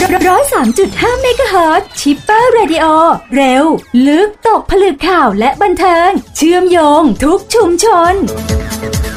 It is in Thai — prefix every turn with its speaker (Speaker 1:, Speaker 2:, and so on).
Speaker 1: 103.5 เมกะเฮิรตซ์ชิปเปอร์เรดิโอเร็วลึกตกผลึกข่าวและบันเทิงเชื่อมโยงทุกชุมชน